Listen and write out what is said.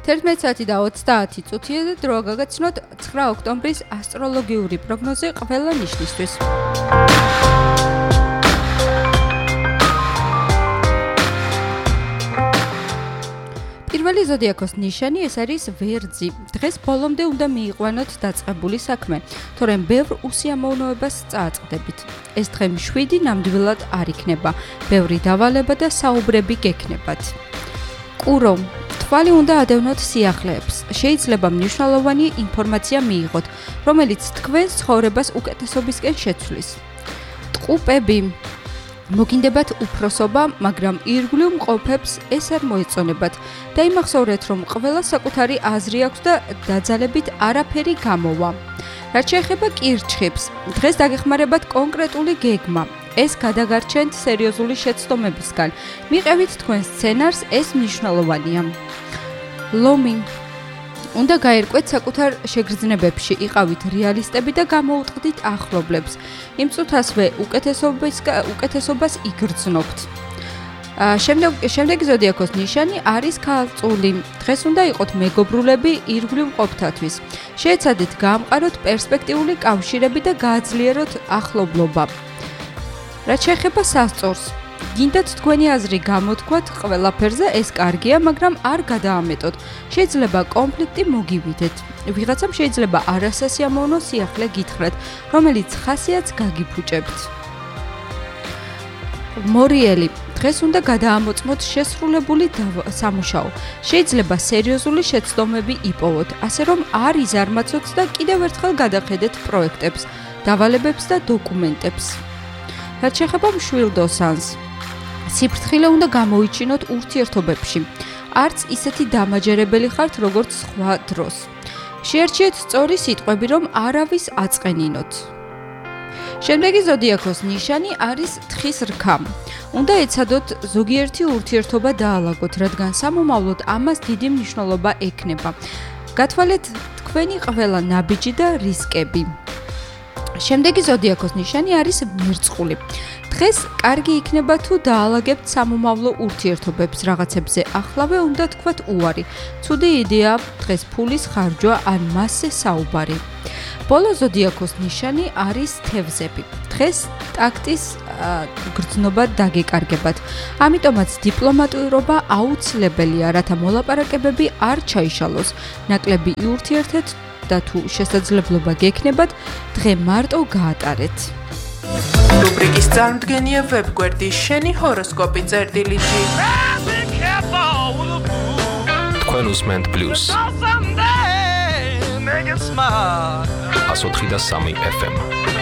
11:30 და დრო გაგაცნოთ 9 ოქტომბრის ასტროლოგიური პროგნოზი ყველა ნიშნისთვის. პირველი ზოდიაქოს ნიშანი ეს არის ვერძი. დღეს ბოლომდე უნდა მიიყვანოთ დაწყებული საქმე, თორემ ბევრ უსიამოვნოებას წააწყდებით. ეს დღე მშვიდი ნამდვილად არ იქნება, ბევრი დავალება და საუბრები გექნებათ. კურო, თვალი უნდა ადევნოთ სიახლეებს. შეიძლება მნიშვნელოვანი ინფორმაცია მიიღოთ, რომელიც თქვენს ცხოვრებას უკეთესობისკენ შეცვლის. ტყუპები, მოგინდებათ უფროსობა, მაგრამ ირგვლივ მყოფებს ეს არ მოეწონებათ და იმახსოვრეთ, რომ ყველას საკუთარი აზრი აქვს და დაძალებით არაფერი გამოვა. რაც შეეხება კირჩხიბს, დღეს დაგეხმარებათ კონკრეტული გეგმა. ეს გადაგარჩენთ სერიოზული შეცდომებისგან. მიყევით თქვენ სცენარს, ეს მნიშვნელოვანია. ლომი, უნდა გაერკვეთ საკუთარ შეგრძნებებში, იყავით რეალისტები და გამოუტყდით ახლობლებს. იმ წუთასვე უკეთესობას იგრძნობთ. შემდეგი ზოდიაქოს ნიშანი არის ქალწული. დღეს უნდა იყოთ მეგობრულები ირგვლივ მყოფთათვის. შეეცადეთ გაამყაროთ პერსპექტიული კავშირები და გააძლიეროთ ახლობლობა. რაც შეეხება სასწორს, გინდათ თქვენი აზრი გამოთქვათ ყველაფერზე, ეს კარგია, მაგრამ არ გადაამეტოთ. შეიძლება კონფლიქტი მოგივიდეთ. ვიღაცამ შეიძლება არასასიამოვნო სიახლე გითხრათ, რომელიც ხასიათს გაგიფუჭებთ. მორიელი, დღეს უნდა გადაამოწმოთ შესრულებული სამუშაო. შეიძლება სერიოზული შეცდომები იპოვოთ, ასე რომ არ იზარმაცოთ და კიდევ ერთხელ გადახედეთ პროექტებს, დავალებებს და დოკუმენტებს. რაც შეეხება მშვილდოსანს, სიფრთხილე უნდა გამოიჩინოთ ურთიერთობებში. არც ისეთი დამაჯერებელი ხართ, როგორც სხვა დროს. შეერჩიეთ სწორი სიტყვები, რომ არავის აწყენინოთ. შემდეგი ზოდიაქოს ნიშანი არის თხის რქა. უნდა ეცადოთ ზოგიერთი ურთიერთობა დაალაგოთ, რადგან სამომავლოდ ამას დიდი მნიშვნელობა ექნება. გათვალეთ თქვენი ყველა ნაბიჯი და რისკები. შემდეგი ზოდიაქოს ნიშანი არის მერწყული. დღეს კარგი იქნება თუ დაალაგებთ სამომავლო ურთიერთობებს, რაღაცებზე ახლავე უნდა თქვათ უარი. ცუდი იდეაა დღეს ფულის ხარჯვა ან მასზე საუბარი. ბოლო ზოდიაქოს ნიშანი არის თევზები. დღეს ტაქტის გრძნობა დაგეკარგებათ. ამიტომაც დიპლომატურობა აუცილებელია, რათა მოლაპარაკებები არ ჩაიშალოს. ნაკლები იურთიერთეთ და თუ შესაძლებლობა გექნებათ, დღე მარტო გაატარეთ. რუბრიკის წარმდგენია ვებგვერდი შენი ჰოროსკოპი წერტილითი. თქვენ უსმენთ პლუს 103 FM.